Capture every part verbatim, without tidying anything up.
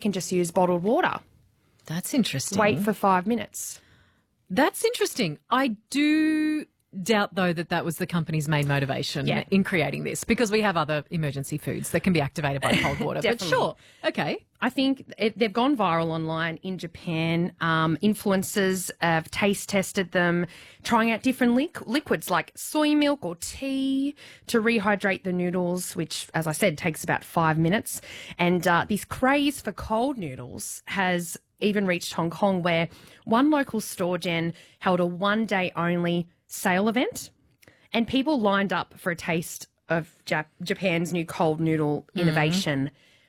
can just use bottled water. That's interesting. Wait for five minutes. That's interesting. I do doubt, though, that that was the company's main motivation Yeah. in creating this, because we have other emergency foods that can be activated by cold water. But Definitely. sure, okay. I think it, they've gone viral online in Japan. Um, influencers have taste tested them, trying out different li- liquids like soy milk or tea to rehydrate the noodles, which, as I said, takes about five minutes. And uh, this craze for cold noodles has even reached Hong Kong, where one local store, Jen, held a one-day only sale event, and people lined up for a taste of Jap- Japan's new cold noodle innovation.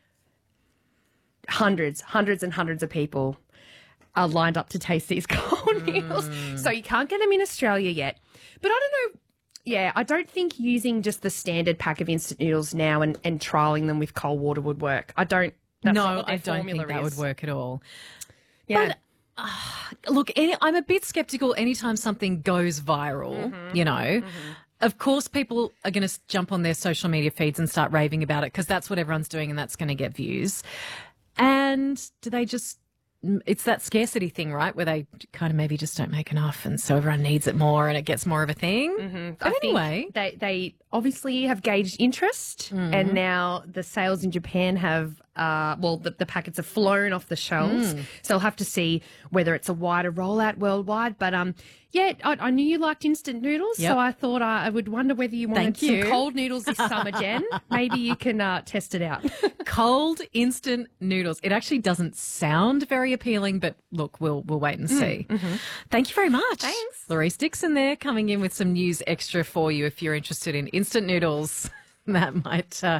Hundreds, hundreds and hundreds of people are lined up to taste these cold noodles. So you can't get them in Australia yet. But I don't know. Yeah, I don't think using just the standard pack of instant noodles now and, and trialling them with cold water would work. I don't. That's not No, what their I don't think formula that is. would work at all. Yeah. But uh, look, any, I'm a bit sceptical anytime something goes viral, Mm-hmm. you know. Of course, people are going to jump on their social media feeds and start raving about it because that's what everyone's doing and that's going to get views. And do they just, it's that scarcity thing, right, where they kind of maybe just don't make enough and so everyone needs it more and it gets more of a thing. Mm-hmm. But anyway. they they obviously have gauged interest, and now the sales in Japan have, uh, well, the, the packets have flown off the shelves. So we'll have to see whether it's a wider rollout worldwide. But um, yeah, I, I knew you liked instant noodles, Yep. so I thought I, I would wonder whether you wanted Thank some you. cold noodles this summer, Jen. Maybe you can uh, test it out. Cold instant noodles. It actually doesn't sound very appealing, but look, we'll we'll wait and see. Thank you very much. Thanks. Laurice Dixon there, coming in with some news extra for you if you're interested in instant noodles. That might uh,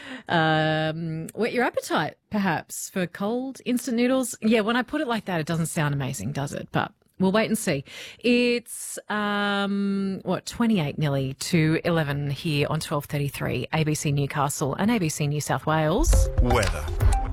um, whet your appetite, perhaps, for cold instant noodles. Yeah, when I put it like that, it doesn't sound amazing, does it? But we'll wait and see. It's, um, what, twenty-eight nearly to eleven here on twelve thirty-three, A B C Newcastle and A B C New South Wales. Weather.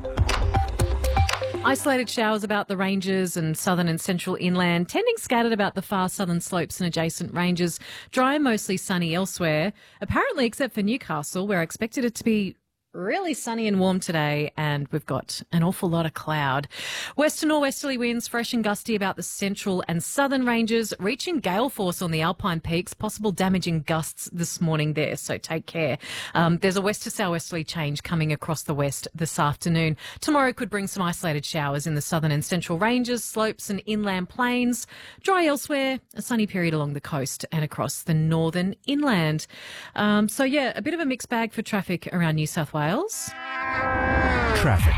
Isolated showers about the ranges and southern and central inland, tending scattered about the far southern slopes and adjacent ranges. Dry and mostly sunny elsewhere, apparently except for Newcastle, where I expected it to be really sunny and warm today, and we've got an awful lot of cloud. West to norwesterly winds, fresh and gusty about the central and southern ranges, reaching gale force on the alpine peaks, possible damaging gusts this morning there, so take care. Um, there's a west to southwesterly change coming across the west this afternoon. Tomorrow could bring some isolated showers in the southern and central ranges, slopes and inland plains. Dry elsewhere, a sunny period along the coast and across the northern inland. Um, so yeah, a bit of a mixed bag for traffic around New South Wales. Traffic.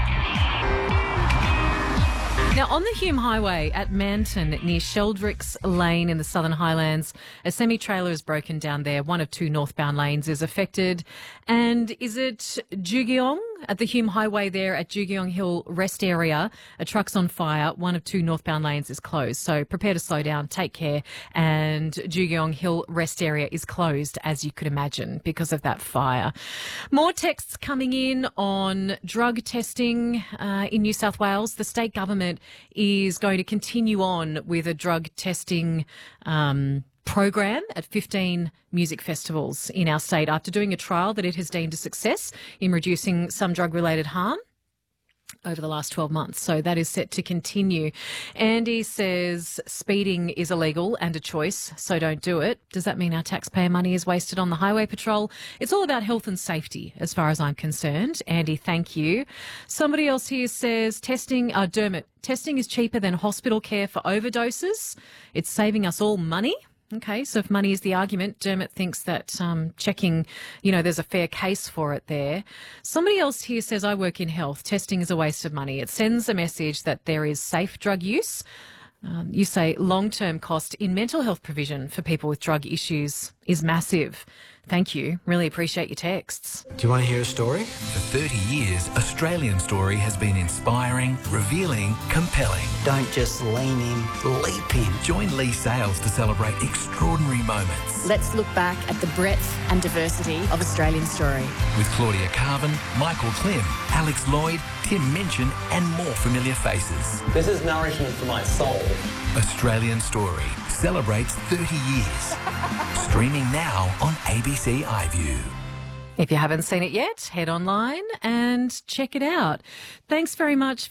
Now, on the Hume Highway at Manton near Sheldricks Lane in the Southern Highlands, a semi-trailer is broken down there. One of two northbound lanes is affected. And is it Jugeong at the Hume Highway there at Jugeong Hill Rest Area? A truck's on fire. One of two northbound lanes is closed. So prepare to slow down, take care. And Jugeong Hill Rest Area is closed, as you could imagine, because of that fire. More texts coming in on drug testing uh, in New South Wales. The state government is going to continue on with a drug testing um, program at fifteen music festivals in our state after doing a trial that it has deemed a success in reducing some drug-related harm over the last twelve months. So that is set to continue. Andy says speeding is illegal and a choice, so don't do it. Does that mean our taxpayer money is wasted on the highway patrol? It's all about health and safety as far as I'm concerned. Andy, thank you. Somebody else here says testing, uh, Dermot, testing is cheaper than hospital care for overdoses. It's saving us all money. Okay, so if money is the argument, Dermot thinks that um, checking, you know, there's a fair case for it there. Somebody else here says, I work in health. Testing is a waste of money. It sends a message that there is safe drug use. Um, you say long-term cost in mental health provision for people with drug issues is massive. Thank you. Really appreciate your texts. Do you want to hear a story? For thirty years, Australian Story has been inspiring, revealing, compelling. Don't just lean in, leap in. Join Lee Sales to celebrate extraordinary moments Let's look back at the breadth and diversity of Australian Story. with Claudia Carvin, Michael Klim, Alex Lloyd, Tim Minchin and more familiar faces. This is nourishment for my soul. Australian Story celebrates thirty years. Streaming now on A B C iView. If you haven't seen it yet, head online and check it out. Thanks very much.